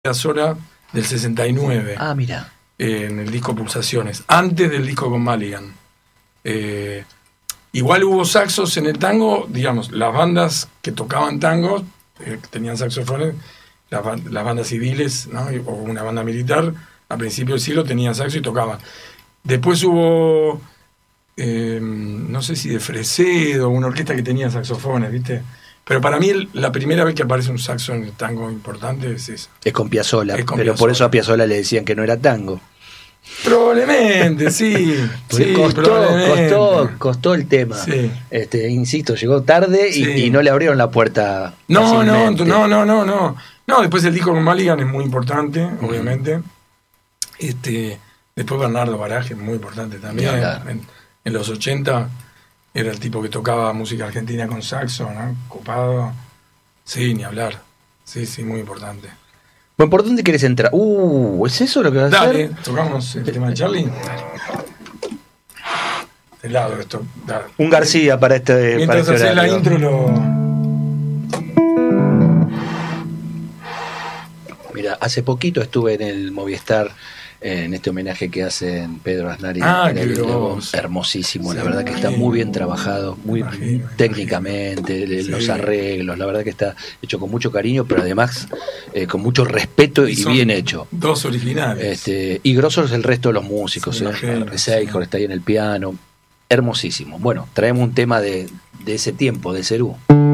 Piazzolla del 69. Ah, mira. En el disco Pulsaciones, antes del disco con Maligan. Igual hubo saxos en el tango, digamos, las bandas que tocaban tango, que tenían saxofones, las bandas civiles, ¿no? O una banda militar, a principios del siglo tenían saxo y tocaban. Después hubo, no sé si de Fresedo, una orquesta que tenía saxofones, ¿viste? Pero para mí la primera vez que aparece un saxo en el tango importante es esa. Es con Piazzolla, Es con pero Piazzolla. por eso a Piazzolla le decían que no era tango. Probablemente, sí. Sí, Costó el tema. Sí. Insisto, llegó tarde y no le abrieron la puerta. No, fácilmente. No, después el disco con Maligan es muy importante, obviamente. Después Bernardo Baraje, muy importante también. En los 80 era el tipo que tocaba música argentina con saxo, ¿no? Copado. Sí, ni hablar. Sí, muy importante. Bueno, ¿por dónde querés entrar? ¿Es eso lo que vas a hacer? Dale, tocamos el tema de Charlie. De lado esto, dale. Un García para este Mientras para este haces la horario. intro Mira, hace poquito estuve en el Movistar en este homenaje que hacen Pedro Aznar y Ah, en qué el grosso. hermosísimo, Sí, la verdad que está muy bien trabajado, muy Imagino. técnicamente, los Sí. arreglos, la verdad que está hecho con mucho cariño, pero además con mucho respeto y son bien hecho. Dos originales. Y grosos el resto de los músicos, Sí, imagino, Seijor está ahí en el piano, hermosísimo. Bueno, traemos un tema de ese tiempo, de Cerú.